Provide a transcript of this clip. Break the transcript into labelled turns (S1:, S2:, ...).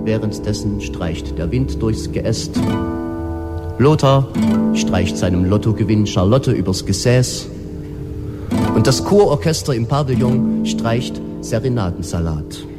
S1: währenddessen streicht der Wind durchs Geäst. Lothar streicht seinem Lottogewinn Charlotte übers Gesäß. Und das Chororchester im Pavillon streicht Serenadensalat.